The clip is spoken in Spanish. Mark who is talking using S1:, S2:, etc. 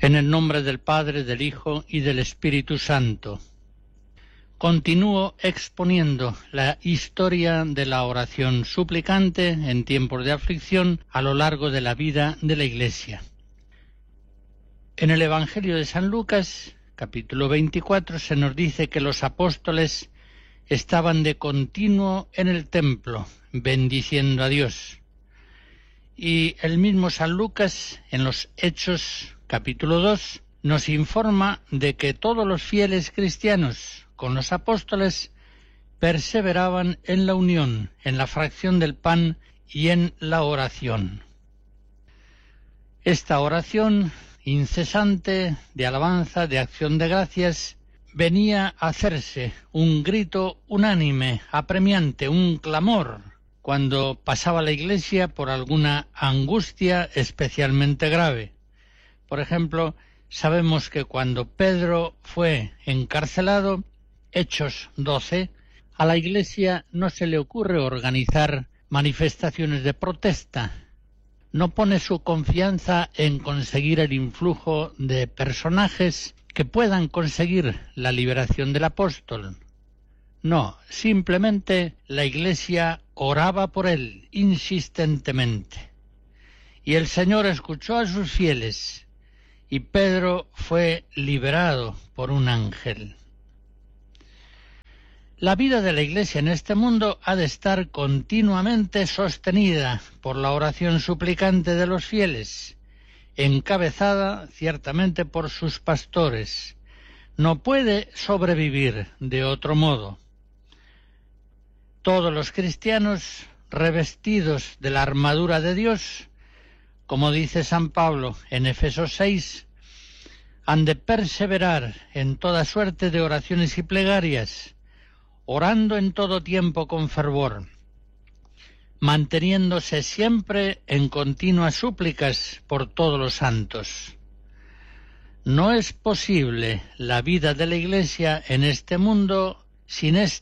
S1: En el nombre del Padre, del Hijo y del Espíritu Santo. Continúo exponiendo la historia de la oración suplicante en tiempos de aflicción a lo largo de la vida de la Iglesia. En el Evangelio de San Lucas, capítulo 24, se nos dice que los apóstoles estaban de continuo en el templo, bendiciendo a Dios. Y el mismo San Lucas, en los Hechos, capítulo 2, nos informa de que todos los fieles cristianos con los apóstoles perseveraban en la unión, en la fracción del pan y en la oración. Esta oración incesante de alabanza, de acción de gracias, venía a hacerse un grito unánime, apremiante, un clamor, cuando pasaba la Iglesia por alguna angustia especialmente grave. Por ejemplo, sabemos que cuando Pedro fue encarcelado, Hechos 12, a la Iglesia no se le ocurre organizar manifestaciones de protesta. No pone su confianza en conseguir el influjo de personajes que puedan conseguir la liberación del apóstol. No, simplemente la Iglesia oraba por él insistentemente. Y el Señor escuchó a sus fieles, y Pedro fue liberado por un ángel. La vida de la Iglesia en este mundo ha de estar continuamente sostenida por la oración suplicante de los fieles, encabezada ciertamente por sus pastores. No puede sobrevivir de otro modo. Todos los cristianos, revestidos de la armadura de Dios, como dice San Pablo en Efesios 6, han de perseverar en toda suerte de oraciones y plegarias, orando en todo tiempo con fervor, manteniéndose siempre en continuas súplicas por todos los santos. No es posible la vida de la Iglesia en este mundo sin esta